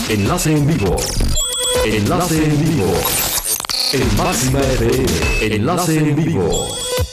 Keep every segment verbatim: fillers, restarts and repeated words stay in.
Enlace en vivo. Enlace en vivo. En Máxima F M. Enlace en vivo.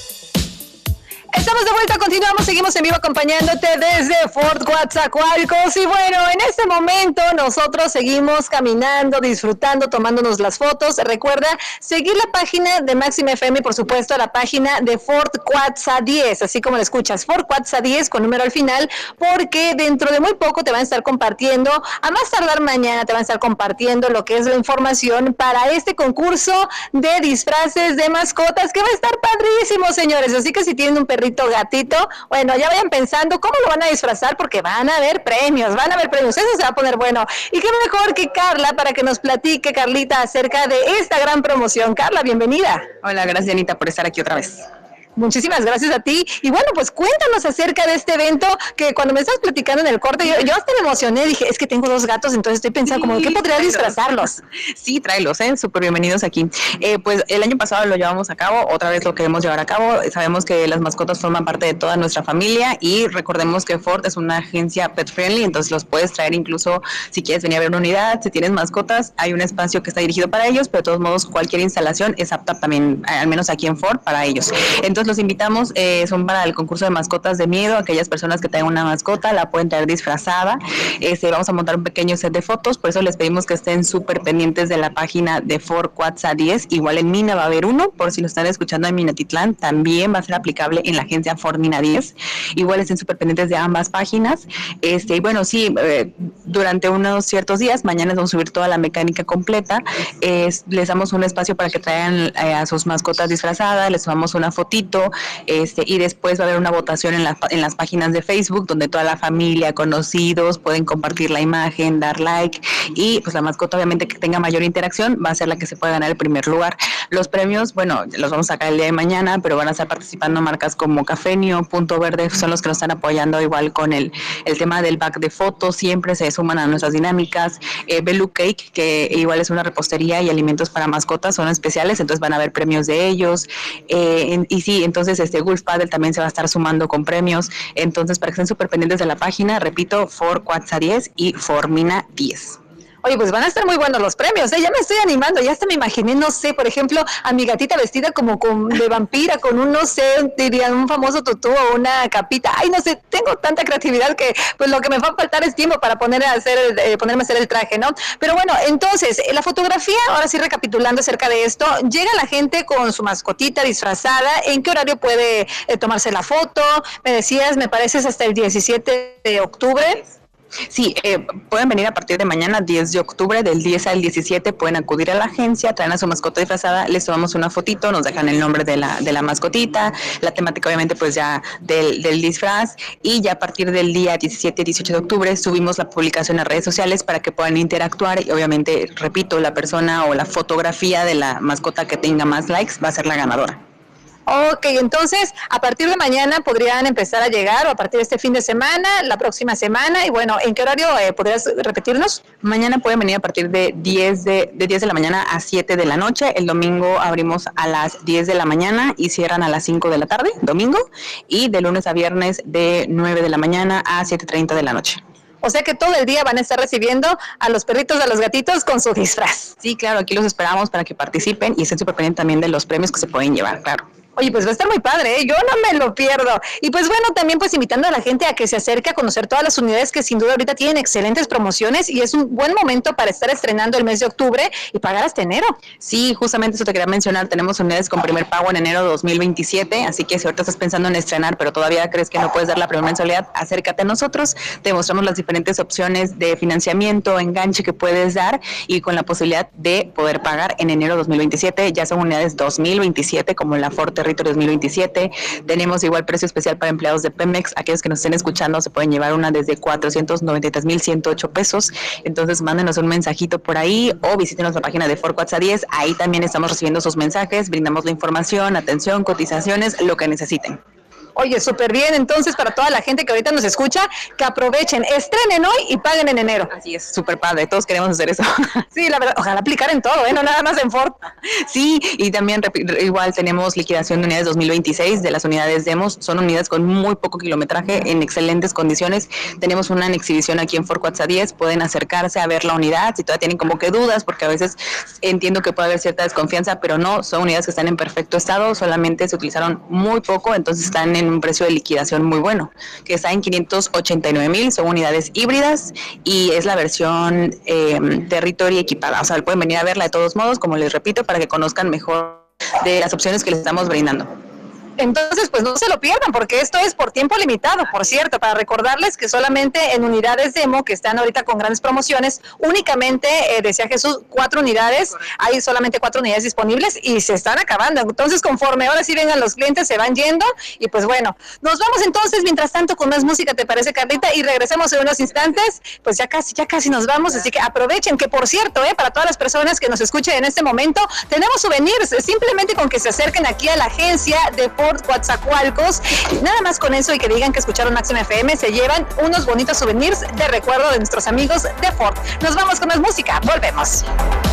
Estamos de vuelta, continuamos, seguimos en vivo acompañándote desde Fort Coatzacoalcos y bueno, en este momento nosotros seguimos caminando, disfrutando, tomándonos las fotos. Recuerda seguir la página de Máxima F M y por supuesto la página de Fort Coatza diez, así como lo escuchas, Fort Coatza diez con número al final, porque dentro de muy poco te van a estar compartiendo, a más tardar mañana te van a estar compartiendo lo que es la información para este concurso de disfraces de mascotas que va a estar padrísimo, señores, así que si tienen un perrito gatito, bueno, ya vayan pensando cómo lo van a disfrazar porque van a haber premios, van a haber premios, eso se va a poner bueno. Y qué mejor que Carla para que nos platique, Carlita, acerca de esta gran promoción. Carla, bienvenida. Hola, gracias Anita por estar aquí otra vez. Muchísimas gracias a ti. Y bueno, pues cuéntanos acerca de este evento que cuando me estabas platicando en el corte, yo, yo hasta me emocioné, dije, es que tengo dos gatos, entonces estoy pensando, sí, como, ¿qué podría tráelos. disfrazarlos? Sí, tráelos, ¿eh? Súper bienvenidos aquí. Eh, pues el año pasado lo llevamos a cabo, otra vez lo queremos llevar a cabo. Sabemos que las mascotas forman parte de toda nuestra familia y recordemos que Ford es una agencia pet friendly, entonces los puedes traer incluso si quieres venir a ver una unidad, si tienes mascotas, hay un espacio que está dirigido para ellos, pero de todos modos cualquier instalación es apta también, al menos aquí en Ford, para ellos. Entonces los invitamos, eh, son para el concurso de mascotas de miedo, aquellas personas que tengan una mascota la pueden traer disfrazada. Este, vamos a montar un pequeño set de fotos, por eso les pedimos que estén súper pendientes de la página de Fort Coatza diez, igual en Mina va a haber uno, por si lo están escuchando en Minatitlán, también va a ser aplicable en la agencia Ford Mina diez, igual estén súper pendientes de ambas páginas. Este, y bueno, sí, eh, durante unos ciertos días, mañana les vamos a subir toda la mecánica completa, eh, les damos un espacio para que traigan eh, a sus mascotas disfrazadas, les tomamos una fotito, este, y después va a haber una votación en, la, en las páginas de Facebook donde toda la familia, conocidos pueden compartir la imagen, dar like y pues la mascota obviamente que tenga mayor interacción va a ser la que se puede ganar el primer lugar. Los premios, bueno, los vamos a sacar el día de mañana, pero van a estar participando marcas como Cafenio, Punto Verde, son los que nos están apoyando igual con el, el tema del back de fotos, siempre se suman a nuestras dinámicas. eh, Belu Cake, que igual es una repostería y alimentos para mascotas, son especiales, entonces van a haber premios de ellos. Eh, en, y sí, entonces este Gulf Paddle también se va a estar sumando con premios, entonces para que estén súper pendientes de la página, repito, Fort Coatza diez y Formina diez. Oye, pues van a estar muy buenos los premios, ¿eh? Ya me estoy animando, ya hasta me imaginé, no sé, por ejemplo, a mi gatita vestida como con, de vampira, con un, no sé, dirían un famoso tutú o una capita. Ay, no sé, tengo tanta creatividad que pues lo que me va a faltar es tiempo para poner a hacer, eh, ponerme a hacer el traje, ¿no? Pero bueno, entonces, la fotografía, ahora sí recapitulando acerca de esto, llega la gente con su mascotita disfrazada, ¿en qué horario puede eh, tomarse la foto? Me decías, me parece es hasta el diecisiete de octubre. Sí, eh, pueden venir a partir de mañana, diez de octubre, del diez al diecisiete, pueden acudir a la agencia, traen a su mascota disfrazada, les tomamos una fotito, nos dejan el nombre de la, de la mascotita, la temática obviamente pues ya del, del disfraz, y ya a partir del día diecisiete y dieciocho de octubre subimos la publicación a redes sociales para que puedan interactuar y obviamente, repito, la persona o la fotografía de la mascota que tenga más likes va a ser la ganadora. Ok, entonces a partir de mañana podrían empezar a llegar o a partir de este fin de semana, la próxima semana, y bueno, ¿en qué horario eh, podrías repetirnos? Mañana pueden venir a partir de diez de, de diez de la mañana a siete de la noche, el domingo abrimos a las diez de la mañana y cierran a las cinco de la tarde, domingo, y de lunes a viernes de nueve de la mañana a siete treinta de la noche. O sea que todo el día van a estar recibiendo a los perritos, a los gatitos con su disfraz. Sí, claro, aquí los esperamos para que participen y estén súper pendientes también de los premios que se pueden llevar, claro. Oye, pues va a estar muy padre, ¿eh? Yo no me lo pierdo. Y pues bueno, también pues invitando a la gente a que se acerque a conocer todas las unidades que sin duda ahorita tienen excelentes promociones y es un buen momento para estar estrenando el mes de octubre y pagar hasta enero. Sí, justamente eso te quería mencionar, tenemos unidades con primer pago en enero de dos mil veintisiete, así que si ahorita estás pensando en estrenar, pero todavía crees que no puedes dar la primera mensualidad, acércate a nosotros, te mostramos las diferentes opciones de financiamiento, enganche que puedes dar y con la posibilidad de poder pagar en enero de dos mil veintisiete, ya son unidades dos mil veintisiete como la Ford Territory dos mil veintisiete, tenemos igual precio especial para empleados de Pemex, aquellos que nos estén escuchando se pueden llevar una desde cuatrocientos noventa y tres mil ciento ocho pesos, entonces mándenos un mensajito por ahí o visítenos la página de Fort Coatza diez, ahí también estamos recibiendo sus mensajes, brindamos la información, atención, cotizaciones, lo que necesiten. Oye, súper bien, entonces para toda la gente que ahorita nos escucha, que aprovechen, estrenen hoy y paguen en enero. Así es, súper padre, todos queremos hacer eso. Sí, la verdad, ojalá aplicar en todo, ¿eh? No nada más en Ford. Sí, y también igual tenemos liquidación de unidades dos mil veintiséis de las unidades demos, son unidades con muy poco kilometraje, en excelentes condiciones. Tenemos una en exhibición aquí en Ford Cuatza diez, pueden acercarse a ver la unidad, si todavía tienen como que dudas, porque a veces entiendo que puede haber cierta desconfianza, pero no, son unidades que están en perfecto estado, solamente se utilizaron muy poco, entonces están en un precio de liquidación muy bueno, que está en quinientos ochenta y nueve mil, son unidades híbridas y es la versión eh, Territory equipada, o sea, pueden venir a verla de todos modos, como les repito, para que conozcan mejor de las opciones que les estamos brindando. Entonces, pues no se lo pierdan, porque esto es por tiempo limitado, por cierto, para recordarles que solamente en unidades demo, que están ahorita con grandes promociones, únicamente, eh, decía Jesús, cuatro unidades, hay solamente cuatro unidades disponibles y se están acabando. Entonces, conforme ahora sí vengan los clientes, se van yendo y pues bueno, nos vamos entonces, mientras tanto, con más música, ¿te parece, Carlita? Y regresamos en unos instantes, pues ya casi, ya casi nos vamos, así que aprovechen, que por cierto, eh, para todas las personas que nos escuchen en este momento, tenemos souvenirs, simplemente con que se acerquen aquí a la agencia de Ford Coatzacoalcos, nada más con eso y que digan que escucharon Máxima F M, se llevan unos bonitos souvenirs de recuerdo de nuestros amigos de Ford. Nos vamos con más música, volvemos.